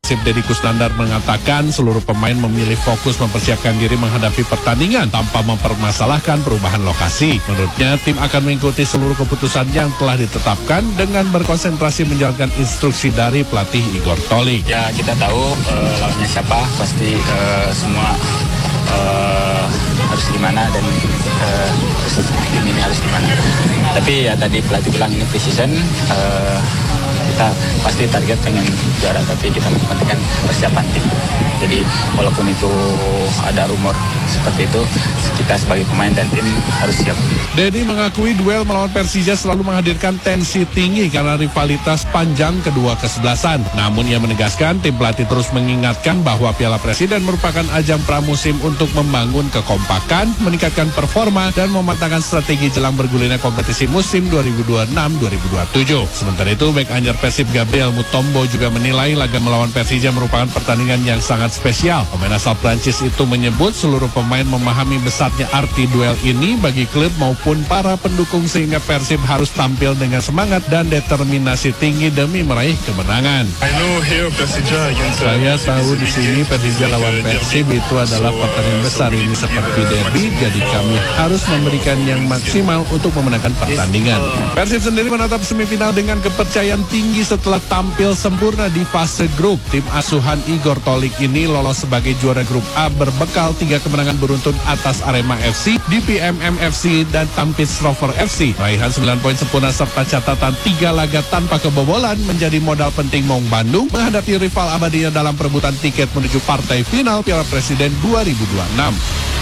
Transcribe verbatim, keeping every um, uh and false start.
Persib Deddy Kusnandar mengatakan seluruh pemain memilih fokus mempersiapkan diri menghadapi pertandingan tanpa mempermasalahkan perubahan lokasi. Menurutnya, tim akan mengikuti seluruh keputusan yang telah ditetapkan dengan berkonsentrasi menjalankan instruksi dari pelatih Igor Tolik. Ya, kita tahu uh, lawannya siapa, pasti uh, semua uh, harus gimana dan uh, tim ini harus gimana. Tapi ya tadi pelatih bilang ini pre-season, uh, kita pasti target pengen juara, tapi kita mempentingkan persiapan tim. Jadi walaupun itu ada rumor seperti itu, kita sebagai pemain dan tim harus siap. Deddy mengakui duel melawan Persija selalu menghadirkan tensi tinggi karena rivalitas panjang kedua kesebelasan. Namun ia menegaskan tim pelatih terus mengingatkan bahwa Piala Presiden merupakan ajang pramusim untuk membangun kekompakan, meningkatkan performa, dan mematangkan strategi jelang bergulirnya kompetisi musim dua ribu dua puluh enam dua ribu dua puluh tujuh. Sementara itu, bek anyar Persib Gabriel Mutombo juga menilai laga melawan Persija merupakan pertandingan yang sangat spesial. Pemain asal Prancis itu menyebut seluruh pemain memahami besarnya arti duel ini bagi klub maupun para pendukung sehingga Persib harus tampil dengan semangat dan determinasi tinggi demi meraih kemenangan. Saya tahu di sini Persija lawan Persib itu adalah pertandingan besar ini seperti derby, jadi kami harus memberikan yang maksimal untuk memenangkan pertandingan. Persib sendiri menatap semifinal dengan kepercayaan tinggi setelah tampil sempurna di fase grup. Tim asuhan Igor Tolik ini lolos sebagai juara grup A berbekal tiga kemenangan beruntun atas Arema F C, D P M M F C, dan Tampines Rover F C. Raihan sembilan poin sempurna serta catatan tiga laga tanpa kebobolan menjadi modal penting Maung Bandung menghadapi rival abadinya dalam perebutan tiket menuju partai final Piala Presiden dua ribu dua puluh enam.